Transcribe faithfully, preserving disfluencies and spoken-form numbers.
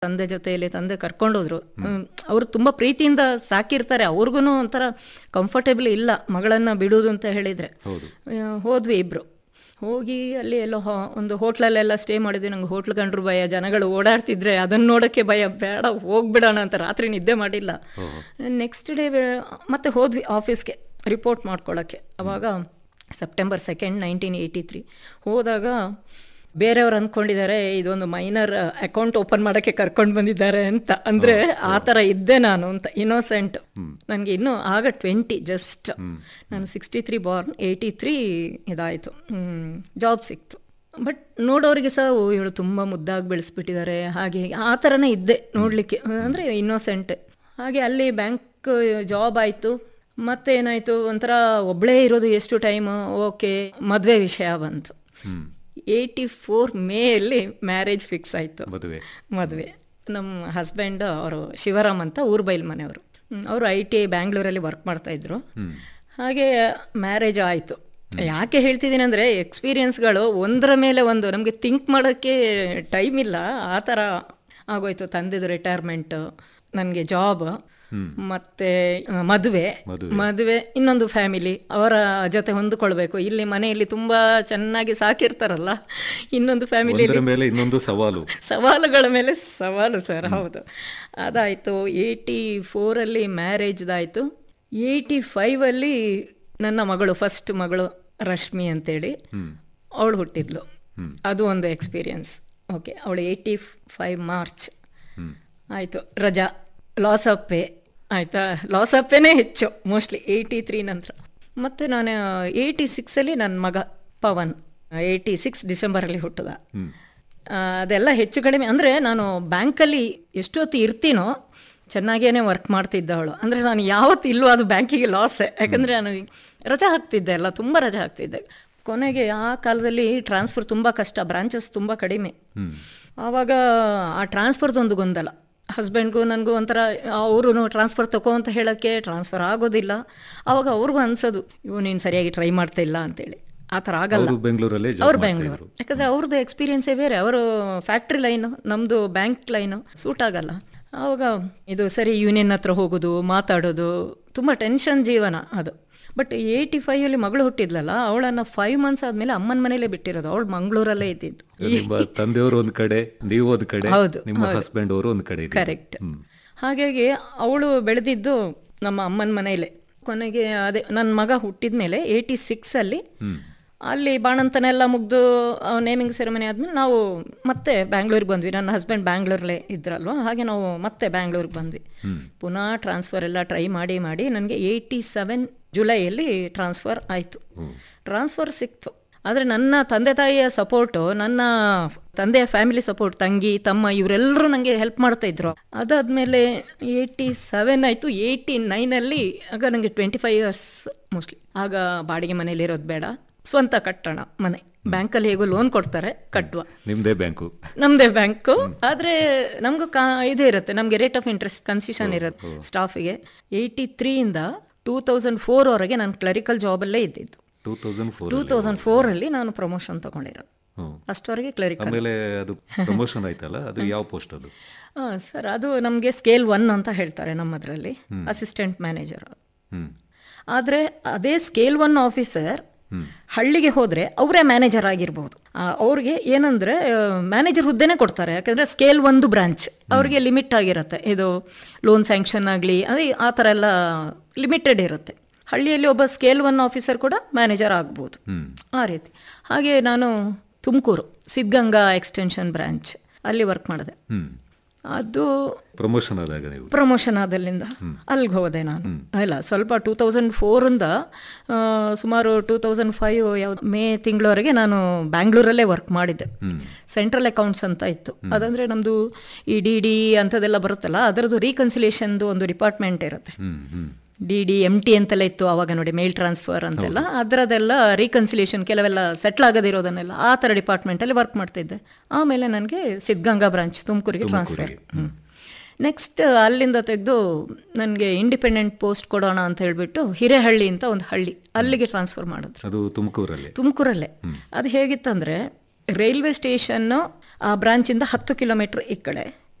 ತಂದೆ ಜೊತೆಯಲ್ಲಿ ತಂದೆ ಕರ್ಕೊಂಡೋದ್ರು. ಅವರು ತುಂಬ ಪ್ರೀತಿಯಿಂದ ಸಾಕಿರ್ತಾರೆ, ಅವ್ರಿಗೂ ಒಂಥರ ಕಂಫರ್ಟೇಬಲ್ ಇಲ್ಲ ಮಗಳನ್ನು ಬಿಡೋದು ಅಂತ ಹೇಳಿದರೆ. ಹೋದ್ವಿ ಇಬ್ಬರು, ಹೋಗಿ ಅಲ್ಲಿ ಎಲ್ಲೋ ಒಂದು ಹೋಟ್ಲಲ್ಲೆಲ್ಲ ಸ್ಟೇ ಮಾಡಿದ್ವಿ. ನಂಗೆ ಹೋಟ್ಲ್ ಕಂಡ್ರು ಭಯ, ಜನಗಳು ಓಡಾಡ್ತಿದ್ರೆ ಅದನ್ನು ನೋಡೋಕ್ಕೆ ಭಯ, ಬೇಡ ಹೋಗ್ಬಿಡೋಣ ಅಂತ ರಾತ್ರಿ ನಿದ್ದೆ ಮಾಡಿಲ್ಲ. ನೆಕ್ಸ್ಟ್ ಡೇ ಮತ್ತೆ ಹೋದ್ವಿ ಆಫೀಸ್ಗೆ ರಿಪೋರ್ಟ್ ಮಾಡ್ಕೊಳ್ಳೋಕ್ಕೆ. ಅವಾಗ September second nineteen eighty three ಹೋದಾಗ ಬೇರೆಯವ್ರು ಅಂದ್ಕೊಂಡಿದ್ದಾರೆ ಇದೊಂದು ಮೈನರ್ ಅಕೌಂಟ್ ಓಪನ್ ಮಾಡೋಕ್ಕೆ ಕರ್ಕೊಂಡು ಬಂದಿದ್ದಾರೆ ಅಂತ. ಅಂದರೆ ಆ ಥರ ಇದ್ದೆ ನಾನು ಅಂತ, ಇನ್ನೋಸೆಂಟ್. ನನಗೆ ಇನ್ನೂ ಆಗ ಟ್ವೆಂಟಿ ಜಸ್ಟ್, ನಾನು sixty three Born, eighty three ಇದಾಯಿತು, ಜಾಬ್ ಸಿಕ್ತು. ಬಟ್ ನೋಡೋರಿಗೆ ಸಹ ಓ ಇವಳು ತುಂಬ ಮುದ್ದಾಗಿ ಬೆಳೆಸ್ಬಿಟ್ಟಿದ್ದಾರೆ, ಹಾಗೆ ಆ ಥರನೇ ಇದ್ದೆ ನೋಡಲಿಕ್ಕೆ, ಅಂದರೆ ಇನ್ನೋಸೆಂಟ್. ಹಾಗೆ ಅಲ್ಲಿ ಬ್ಯಾಂಕ್ ಜಾಬ್ ಆಯಿತು. ಮತ್ತೇನಾಯಿತು, ಒಂಥರ ಒಬ್ಬಳೇ ಇರೋದು ಎಷ್ಟು ಟೈಮು, ಓಕೆ ಮದುವೆ ವಿಷಯ ಬಂತು. ಏಯ್ಟಿ ಫೋರ್ ಮೇಯಲ್ಲಿ ಮ್ಯಾರೇಜ್ ಫಿಕ್ಸ್ ಆಯಿತು. ಮದುವೆ ಮದುವೆ ನಮ್ಮ ಹಸ್ಬೆಂಡ್ ಅವರು ಶಿವರಾಮ್ ಅಂತ ಊರ್ಬೈಲ್ ಮನೆಯವರು, ಅವರು ಐ ಟಿ ಐ ಬ್ಯಾಂಗ್ಳೂರಲ್ಲಿ ವರ್ಕ್ ಮಾಡ್ತಾಯಿದ್ರು. ಹಾಗೆ ಮ್ಯಾರೇಜ್ ಆಯಿತು. ಯಾಕೆ ಹೇಳ್ತಿದ್ದೀನಿ ಅಂದರೆ ಎಕ್ಸ್ಪೀರಿಯನ್ಸ್ಗಳು ಒಂದರ ಮೇಲೆ ಒಂದು ನಮಗೆ ಥಿಂಕ್ ಮಾಡೋಕ್ಕೆ ಟೈಮ್ ಇಲ್ಲ, ಆ ಥರ ಆಗೋಯ್ತು. ತಂದೆದು ರಿಟೈರ್ಮೆಂಟು, ನನಗೆ ಜಾಬ್, ಮತ್ತೆ ಮದುವೆ ಮದುವೆ ಇನ್ನೊಂದು ಫ್ಯಾಮಿಲಿ, ಅವರ ಜೊತೆ ಹೊಂದಿಕೊಳ್ಬೇಕು. ಇಲ್ಲಿ ಮನೆಯಲ್ಲಿ ತುಂಬ ಚೆನ್ನಾಗಿ ಸಾಕಿರ್ತಾರಲ್ಲ, ಇನ್ನೊಂದು ಫ್ಯಾಮಿಲಿ ಇನ್ನೊಂದು ಸವಾಲು, ಸವಾಲುಗಳ ಮೇಲೆ ಸವಾಲು ಸರ್. ಹೌದು, ಅದಾಯಿತು. ಏಯ್ಟಿ ಫೋರಲ್ಲಿ ಮ್ಯಾರೇಜ್ದಾಯಿತು. ಏಯ್ಟಿ ಫೈವಲ್ಲಿ ನನ್ನ ಮಗಳು, ಫಸ್ಟ್ ಮಗಳು ರಶ್ಮಿ ಅಂತೇಳಿ, ಅವಳು ಹುಟ್ಟಿದ್ಲು. ಅದು ಒಂದು ಎಕ್ಸ್ಪೀರಿಯನ್ಸ್. ಓಕೆ, ಅವಳು ಏಯ್ಟಿ ಫೈವ್ ಮಾರ್ಚ್ ಆಯಿತು. ರಜಾ, ಲಾಸ್ ಆಫ್ ಪೇ ಆಯಿತಾ, ಲಾಸ್ ಆಫ್ ಪೇನೇ ಹೆಚ್ಚು ಮೋಸ್ಟ್ಲಿ ಏಯ್ಟಿ ತ್ರೀ ನಂತರ. ಮತ್ತು ನಾನು ಏಯ್ಟಿ ಸಿಕ್ಸಲ್ಲಿ ನನ್ನ ಮಗ ಪವನ್ ಏಯ್ಟಿ ಸಿಕ್ಸ್ ಡಿಸೆಂಬರಲ್ಲಿ ಹುಟ್ಟದ. ಅದೆಲ್ಲ ಹೆಚ್ಚು ಕಡಿಮೆ. ಅಂದರೆ ನಾನು ಬ್ಯಾಂಕಲ್ಲಿ ಎಷ್ಟೊತ್ತು ಇರ್ತೀನೋ ಚೆನ್ನಾಗೇ ವರ್ಕ್ ಮಾಡ್ತಿದ್ದವಳು. ಅಂದರೆ ನಾನು ಯಾವತ್ತು ಇಲ್ಲೂ ಅದು ಬ್ಯಾಂಕಿಗೆ ಲಾಸೇ, ಯಾಕಂದರೆ ನಾನು ರಜಾ ಹಾಕ್ತಿದ್ದೆ ಅಲ್ಲ, ತುಂಬ ರಜಾ ಹಾಕ್ತಿದ್ದೆ. ಕೊನೆಗೆ ಆ ಕಾಲದಲ್ಲಿ ಟ್ರಾನ್ಸ್ಫರ್ ತುಂಬ ಕಷ್ಟ, ಬ್ರಾಂಚಸ್ ತುಂಬ ಕಡಿಮೆ. ಆವಾಗ ಆ ಟ್ರಾನ್ಸ್ಫರ್ದೊಂದು ಗೊಂದಲ, ಹಸ್ಬೆಂಡ್ಗೂ ನನಗೂ ಒಂಥರ, ಅವರು ಟ್ರಾನ್ಸ್ಫರ್ ತಗೋ ಅಂತ ಹೇಳೋಕ್ಕೆ ಟ್ರಾನ್ಸ್ಫರ್ ಆಗೋದಿಲ್ಲ. ಆವಾಗ ಅವ್ರಿಗೂ ಅನ್ಸೋದು ಇವು ನೀನು ಸರಿಯಾಗಿ ಟ್ರೈ ಮಾಡ್ತಾ ಇಲ್ಲ ಅಂತೇಳಿ. ಆ ಥರ ಆಗಲ್ಲ, ಅವ್ರು ಬೆಂಗಳೂರು, ಯಾಕಂದರೆ ಅವ್ರದ್ದು ಎಕ್ಸ್ಪೀರಿಯನ್ಸೇ ಬೇರೆ, ಅವರು ಫ್ಯಾಕ್ಟ್ರಿ ಲೈನು, ನಮ್ಮದು ಬ್ಯಾಂಕ್ ಲೈನು, ಸೂಟ್ ಆಗಲ್ಲ. ಆವಾಗ ಇದು ಸರಿ ಯೂನಿಯನ್ ಹತ್ರ ಹೋಗೋದು, ಮಾತಾಡೋದು, ತುಂಬ ಟೆನ್ಷನ್ ಜೀವನ ಅದು. ಬಟ್ ಏಯ್ಟಿ ಫೈವಲ್ಲಿ ಮಗಳು ಹುಟ್ಟಿದ್ಲಲ್ಲ, ಅವಳನ್ನು ಫೈವ್ ಮಂತ್ಸ್ ಆದಮೇಲೆ ಅಮ್ಮನ ಮನೇಲೇ ಬಿಟ್ಟಿರೋದು. ಅವಳು ಮಂಗಳೂರಲ್ಲೇ ಇದ್ದಿದ್ದು. ತಂದೆಯವರು ಒಂದು ಕಡೆ, ನೀವು ಒಂದು ಕಡೆ, ಹೌದು, ನಿಮ್ಮ ಹಸ್ಬೆಂಡ್ ಅವರು ಒಂದು ಕಡೆ. ಕರೆಕ್ಟ್. ಹಾಗಾಗಿ ಅವಳು ಬೆಳೆದಿದ್ದು ನಮ್ಮ ಅಮ್ಮನ ಮನೆಯಲ್ಲೇ. ಕೊನೆಗೆ ಅದೇ ನನ್ನ ಮಗ ಹುಟ್ಟಿದ ಮೇಲೆ ಏಯ್ಟಿ ಸಿಕ್ಸಲ್ಲಿ ಅಲ್ಲಿ ಬಾಣಂತನೆಲ್ಲ ಮುಗ್ದು ನೇಮಿಂಗ್ ಸೆರೆಮನಿ ಆದಮೇಲೆ ನಾವು ಮತ್ತೆ ಬ್ಯಾಂಗ್ಳೂರಿಗೆ ಬಂದ್ವಿ. ನನ್ನ ಹಸ್ಬೆಂಡ್ ಬ್ಯಾಂಗ್ಳೂರಲ್ಲೇ ಇದ್ರಲ್ವ, ಹಾಗೆ ನಾವು ಮತ್ತೆ ಬ್ಯಾಂಗ್ಳೂರಿಗೆ ಬಂದ್ವಿ. ಪುನಃ ಟ್ರಾನ್ಸ್ಫರ್ ಎಲ್ಲ ಟ್ರೈ ಮಾಡಿ ಮಾಡಿ ನನಗೆ ಏಯ್ಟಿ ಸೆವೆನ್ ಜುಲೈಯಲ್ಲಿ ಟ್ರಾನ್ಸ್ಫರ್ ಆಯಿತು. ಟ್ರಾನ್ಸ್ಫರ್ ಸಿಕ್ತು. ಆದರೆ ನನ್ನ ತಂದೆ ತಾಯಿಯ ಸಪೋರ್ಟು, ನನ್ನ ತಂದೆಯ ಫ್ಯಾಮಿಲಿ ಸಪೋರ್ಟ್, ತಂಗಿ ತಮ್ಮ ಇವರೆಲ್ಲರೂ ನನಗೆ ಹೆಲ್ಪ್ ಮಾಡ್ತಾಯಿದ್ರು. ಅದಾದಮೇಲೆ ಏಯ್ಟಿ ಸೆವೆನ್ ಆಯಿತು. ಏಯ್ಟಿ ನೈನಲ್ಲಿ ಆಗ ನನಗೆ ಟ್ವೆಂಟಿ ಫೈವ್ ಇಯರ್ಸ್ ಮೋಸ್ಟ್ಲಿ. ಆಗ ಬಾಡಿಗೆ ಮನೇಲಿ ಇರೋದು ಬೇಡ, ಸ್ವಂತ ಕಟ್ಟೋಣ ಮನೆ. ಬ್ಯಾಂಕಲ್ಲಿ ಹೇಗೋ ಲೋನ್ ಕೊಡ್ತಾರೆ, ಕಟ್ಟುವ. ನಿಮ್ಮದೇ ಬ್ಯಾಂಕು? ನಮ್ಮದೇ ಬ್ಯಾಂಕು. ಆದರೆ ನಮಗೂ ಕಾ ಇದೇ ಇರುತ್ತೆ, ನಮಗೆ ರೇಟ್ ಆಫ್ ಇಂಟ್ರೆಸ್ಟ್ ಕನ್ಸೆಷನ್ ಇರುತ್ತೆ ಸ್ಟಾಫಿಗೆ. ಏಯ್ಟಿ ತ್ರೀಯಿಂದ ಟೂ ತೌಸಂಡ್ ಫೋರ್ ವರೆಗೆ ನಾನು ಕ್ಲರಿಕಲ್ ಜಾಬಲ್ಲೇ ಇದ್ದಿದ್ದು. Two thousand four two thousand ಫೋರಲ್ಲಿ ನಾನು ಪ್ರಮೋಷನ್ ತಗೊಂಡಿರೋದು. ಅಷ್ಟವರೆಗೆ ಕ್ಲರಿಕಲ್. ಆಮೇಲೆ ಅದು ಪ್ರಮೋಷನ್ ಆಯ್ತಲ್ಲ, ಅದು ಯಾವ ಪೋಸ್ಟ್ ಅದು? ಹಾಂ ಸರ್, ಅದು ನಮಗೆ ಸ್ಕೇಲ್ ಒನ್ ಅಂತ ಹೇಳ್ತಾರೆ ನಮ್ಮದರಲ್ಲಿ, ಅಸಿಸ್ಟೆಂಟ್ ಮ್ಯಾನೇಜರ್. ಆದರೆ ಅದೇ ಸ್ಕೇಲ್ ಒನ್ ಆಫೀಸರ್ ಹಳ್ಳಿಗೆ ಹೋದರೆ ಅವರೇ ಮ್ಯಾನೇಜರ್ ಆಗಿರ್ಬೋದು. ಅವ್ರಿಗೆ ಏನಂದರೆ ಮ್ಯಾನೇಜರ್ ಹುದ್ದೆನೇ ಕೊಡ್ತಾರೆ, ಯಾಕಂದರೆ ಸ್ಕೇಲ್ ಒಂದು ಬ್ರಾಂಚ್ ಅವ್ರಿಗೆ ಲಿಮಿಟ್ ಆಗಿರುತ್ತೆ. ಇದು ಲೋನ್ ಸ್ಯಾಂಕ್ಷನ್ ಆಗಲಿ ಅದೇ ಆ ಥರ ಎಲ್ಲ ಲಿಮಿಟೆಡ್ ಇರುತ್ತೆ. ಹಳ್ಳಿಯಲ್ಲಿ ಒಬ್ಬ ಸ್ಕೇಲ್ ಒನ್ ಆಫೀಸರ್ ಕೂಡ ಮ್ಯಾನೇಜರ್ ಆಗ್ಬೋದು, ಆ ರೀತಿ. ಹಾಗೆ ನಾನು ತುಮಕೂರು ಸಿದ್ಧಗಂಗಾ ಎಕ್ಸ್ಟೆನ್ಷನ್ ಬ್ರಾಂಚ್ ಅಲ್ಲಿ ವರ್ಕ್ ಮಾಡಿದೆ. ಅದು ಪ್ರಮೋಷನ್ ಆದಾಗ ನೀವು ಪ್ರಮೋಷನ್ ಆದಲ್ಲಿಂದ ಅಲ್ಲಿಗೆ ಹೋದೆ ನಾನು. ಇಲ್ಲ, ಸ್ವಲ್ಪ ಟೂ ತೌಸಂಡ್ ಫೋರಿಂದ ಸುಮಾರು ಟೂ ತೌಸಂಡ್ ಫೈವ್ ಯಾವ ಮೇ ತಿಂಗಳವರೆಗೆ ನಾನು ಬ್ಯಾಂಗ್ಳೂರಲ್ಲೇ ವರ್ಕ್ ಮಾಡಿದ್ದೆ. ಸೆಂಟ್ರಲ್ ಅಕೌಂಟ್ಸ್ ಅಂತ ಇತ್ತು. ಅದಂದರೆ ನಮ್ಮದು ಈ ಡಿ ಡಿ ಅಂಥದ್ದೆಲ್ಲ ಬರುತ್ತಲ್ಲ, ಅದರದ್ದು ರೀಕನ್ಸಿಲೇಷನ್ದು ಒಂದು ಡಿಪಾರ್ಟ್ಮೆಂಟ್ ಇರುತ್ತೆ. ಡಿ ಡಿ ಎಮ್ ಟಿ ಅಂತೆಲ್ಲ ಇತ್ತು ಆವಾಗ ನೋಡಿ, ಮೇಲ್ ಟ್ರಾನ್ಸ್ಫರ್ ಅಂತೆಲ್ಲ, ಅದರದೆಲ್ಲ ರೀಕನ್ಸಿಲೇಷನ್ ಕೆಲವೆಲ್ಲ ಸೆಟ್ಲ್ ಆಗದಿರೋದನ್ನೆಲ್ಲ ಆ ಥರ ಡಿಪಾರ್ಟ್ಮೆಂಟಲ್ಲಿ ವರ್ಕ್ ಮಾಡ್ತಿದ್ದೆ. ಆಮೇಲೆ ನನಗೆ ಸಿದ್ಧಗಂಗಾ ಬ್ರಾಂಚ್ ತುಮಕೂರಿಗೆ ಟ್ರಾನ್ಸ್ಫರ್. ನೆಕ್ಸ್ಟ್ ಅಲ್ಲಿಂದ ತೆಗೆದು ನನಗೆ ಇಂಡಿಪೆಂಡೆಂಟ್ ಪೋಸ್ಟ್ ಕೊಡೋಣ ಅಂತ ಹೇಳಿಬಿಟ್ಟು ಹಿರೇಹಳ್ಳಿ ಅಂತ ಒಂದು ಹಳ್ಳಿ, ಅಲ್ಲಿಗೆ ಟ್ರಾನ್ಸ್ಫರ್ ಮಾಡಿದ್ರು. ಅದು ತುಮಕೂರಲ್ಲೇ ತುಮಕೂರಲ್ಲೇ ಅದು ಹೇಗಿತ್ತಂದರೆ ರೈಲ್ವೆ ಸ್ಟೇಷನ್ನು ಆ ಬ್ರಾಂಚಿಂದ ಹತ್ತು ಕಿಲೋಮೀಟ್ರ್ ಈ ಕಡೆ,